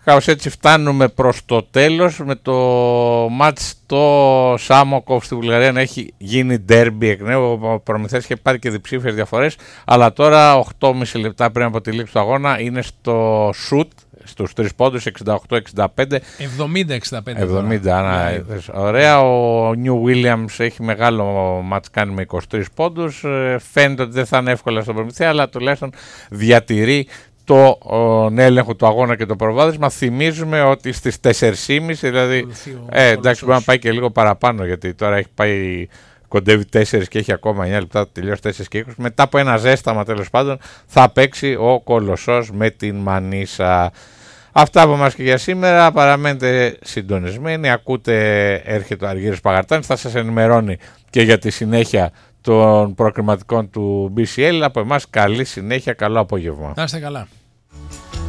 Κάπως έτσι φτάνουμε προς το τέλος, με το μάτς το Σάμοκοφ στη Βουλγαρία να έχει γίνει ντέρμπι εκ νέου. Ο Προμηθέας είχε πάρει και διψήφιες διαφορές, αλλά τώρα 8,5 λεπτά πριν από τη λήξη του αγώνα είναι στο σουτ, στους 3 πόντους, 68-65. 70-65. Ωραία. Ο Νιου Βίλιαμς έχει μεγάλο μάτς κάνει με 23 πόντους. Φαίνεται ότι δεν θα είναι εύκολα στον Προμηθέα, αλλά τουλάχιστον διατηρεί τον έλεγχο του αγώνα και το προβάδισμα. Θυμίζουμε ότι στις 4,5, δηλαδή εντάξει, μπορεί να πάει και λίγο παραπάνω, γιατί τώρα έχει πάει, κοντεύει 4 και έχει ακόμα 9 λεπτά, τελειώσει 4 και 20. Μετά από ένα ζέσταμα τέλος πάντων θα παίξει ο Κολοσσός με την Μανίσα. Αυτά από εμάς και για σήμερα. Παραμένετε συντονισμένοι. Ακούτε, έρχεται ο Αργύρης Παγαρτάνης, θα σας ενημερώνει και για τη συνέχεια των προκριματικών του BCL. Από εμάς καλή συνέχεια, καλό απόγευμα. Να είστε καλά.